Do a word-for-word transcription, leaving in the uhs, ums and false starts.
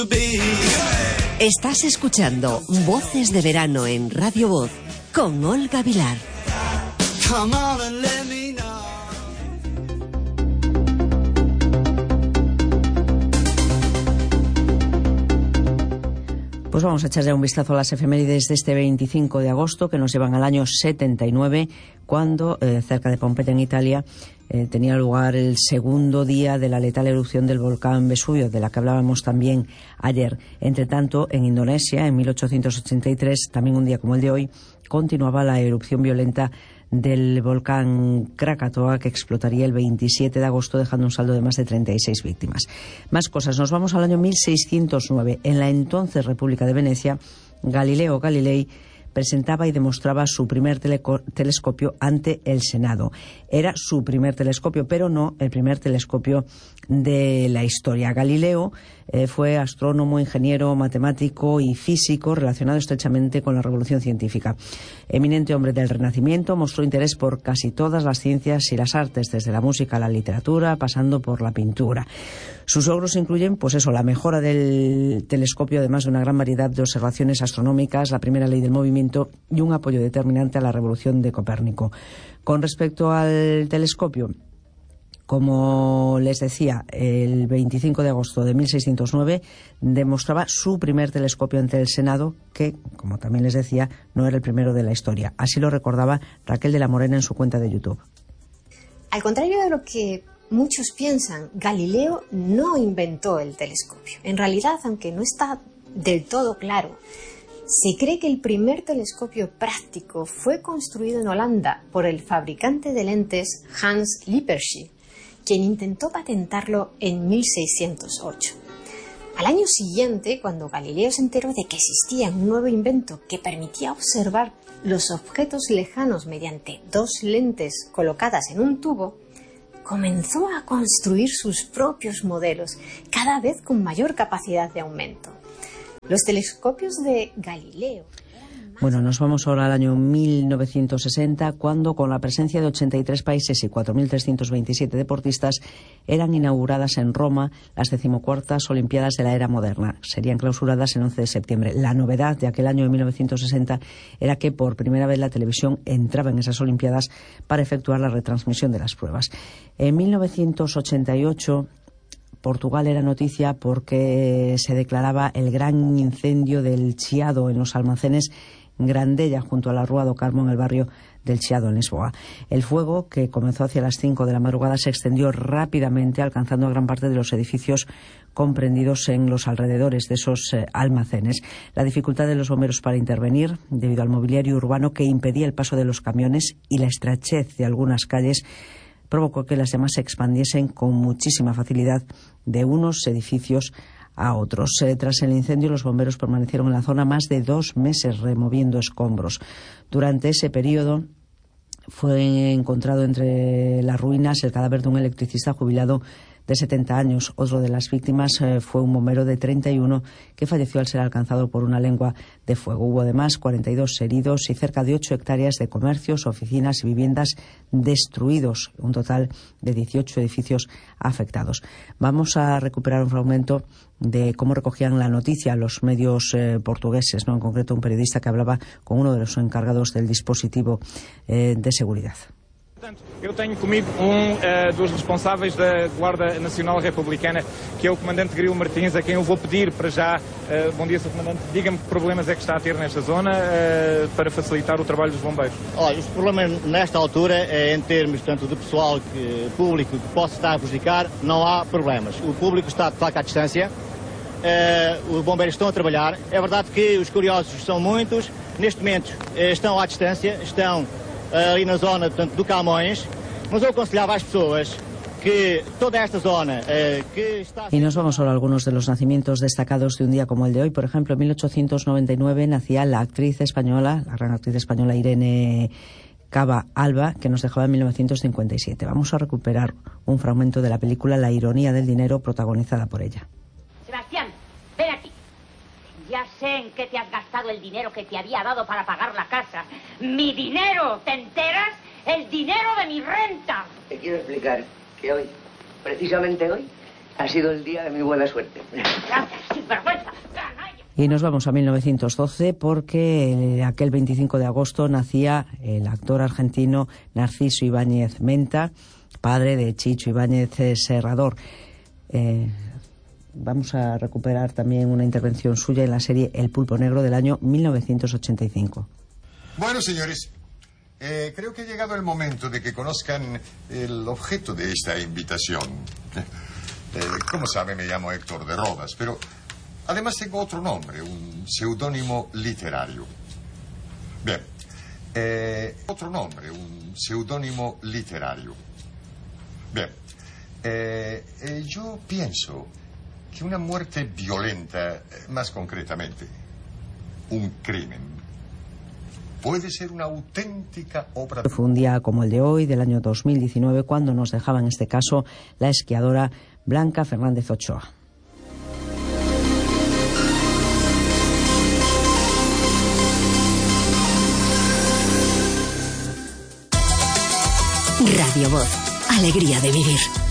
Estás escuchando Voces de Verano en Radio Voz con Olga Vilar. Pues vamos a echar ya un vistazo a las efemérides de este veinticinco de agosto, que nos llevan al año setenta y nueve, cuando, eh, cerca de Pompeya, en Italia, eh, tenía lugar el segundo día de la letal erupción del volcán Vesubio, de la que hablábamos también ayer. Entre tanto, en Indonesia, en mil ochocientos ochenta y tres, también un día como el de hoy, continuaba la erupción violenta del volcán Krakatoa, que explotaría el veintisiete de agosto, dejando un saldo de más de treinta y seis víctimas. Más cosas. Nos vamos al año mil seiscientos nueve. En la entonces República de Venecia, Galileo Galilei presentaba y demostraba su primer telescopio ante el Senado. Era su primer telescopio, pero no el primer telescopio de la historia. Galileo eh, fue astrónomo, ingeniero, matemático y físico relacionado estrechamente con la revolución científica. Eminente hombre del Renacimiento, mostró interés por casi todas las ciencias y las artes, desde la música a la literatura, pasando por la pintura. Sus logros incluyen, pues eso, la mejora del telescopio, además de una gran variedad de observaciones astronómicas, la primera ley del movimiento y un apoyo determinante a la revolución de Copérnico. Con respecto al telescopio, como les decía, el veinticinco de agosto de mil seiscientos nueve demostraba su primer telescopio ante el Senado, que, como también les decía, no era el primero de la historia. Así lo recordaba Raquel de la Morena en su cuenta de YouTube. Al contrario de lo que muchos piensan, Galileo no inventó el telescopio. En realidad, aunque no está del todo claro, se cree que el primer telescopio práctico fue construido en Holanda por el fabricante de lentes Hans Lippershey, quien intentó patentarlo en mil seiscientos ocho. Al año siguiente, cuando Galileo se enteró de que existía un nuevo invento que permitía observar los objetos lejanos mediante dos lentes colocadas en un tubo, comenzó a construir sus propios modelos, cada vez con mayor capacidad de aumento. Los telescopios de Galileo... Bueno, nos vamos ahora al año mil novecientos sesenta, cuando, con la presencia de ochenta y tres países y cuatro mil trescientos veintisiete deportistas, eran inauguradas en Roma las decimocuartas Olimpiadas de la era moderna. Serían clausuradas el once de septiembre. La novedad de aquel año de mil novecientos sesenta era que por primera vez la televisión entraba en esas Olimpiadas para efectuar la retransmisión de las pruebas. En mil novecientos ochenta y ocho... Portugal era noticia porque se declaraba el gran incendio del Chiado en los almacenes Grandella, junto a la Rúa do Carmo, en el barrio del Chiado, en Lisboa. El fuego, que comenzó hacia las cinco de la madrugada, se extendió rápidamente, alcanzando a gran parte de los edificios comprendidos en los alrededores de esos eh, almacenes. La dificultad de los bomberos para intervenir, debido al mobiliario urbano que impedía el paso de los camiones, y la estrechez de algunas calles, provocó que las llamas se expandiesen con muchísima facilidad de unos edificios a otros. Eh, tras el incendio, los bomberos permanecieron en la zona más de dos meses removiendo escombros. Durante ese periodo fue encontrado entre las ruinas el cadáver de un electricista jubilado de setenta años. Otro de las víctimas eh, fue un bombero de treinta y uno que falleció al ser alcanzado por una lengua de fuego. Hubo además cuarenta y dos heridos y cerca de ocho hectáreas de comercios, oficinas y viviendas destruidos. Un total de dieciocho edificios afectados. Vamos a recuperar un fragmento de cómo recogían la noticia los medios eh, portugueses, ¿no? En concreto un periodista que hablaba con uno de los encargados del dispositivo eh, de seguridad. Eu tenho comigo um uh, dos responsáveis da Guarda Nacional Republicana, que é o Comandante Grilo Martins, a quem eu vou pedir para já, uh, bom dia, senhor Comandante, diga-me que problemas é que está a ter nesta zona uh, para facilitar o trabalho dos bombeiros. Olha, os problemas nesta altura, é, em termos tanto de pessoal que, público que possa estar a prejudicar, não há problemas. O público está de facto à distância, uh, os bombeiros estão a trabalhar. É verdade que os curiosos são muitos, neste momento uh, estão à distância, estão ali na zona, portanto, do Camões, mas eu aconselhava às pessoas que toda esta zona eh, que está... Y nos vamos ahora a algunos de los nacimientos destacados de un día como el de hoy. Por ejemplo, en mil ochocientos noventa y nueve nacía la actriz española, la gran actriz española Irene Cava Alba, que nos dejaba en mil novecientos cincuenta y siete. Vamos a recuperar un fragmento de la película La ironía del dinero, protagonizada por ella. Sebastián, ven aquí. Ya sé en qué te has gastado el dinero que te había dado para pagar la casa. ¡Mi dinero! ¿Te enteras? ¡El dinero de mi renta! Te quiero explicar que hoy, precisamente hoy, ha sido el día de mi buena suerte. Gracias, sinvergüenza, canalla. Y nos vamos a mil novecientos doce porque aquel veinticinco de agosto nacía el actor argentino Narciso Ibáñez Menta, padre de Chicho Ibáñez Serrador. Eh, vamos a recuperar también una intervención suya en la serie El Pulpo Negro del año mil novecientos ochenta y cinco. Bueno, señores, eh, creo que ha llegado el momento de que conozcan el objeto de esta invitación. Eh, como sabe, me llamo Héctor de Rodas, pero además tengo otro nombre, un seudónimo literario. Bien, eh, otro nombre, un seudónimo literario. Bien, eh, eh, yo pienso que una muerte violenta, eh, más concretamente, un crimen, puede ser una auténtica obra. Fue un día como el de hoy, del año dos mil diecinueve, cuando nos dejaba en este caso la esquiadora Blanca Fernández Ochoa. Radio Voz, alegría de vivir.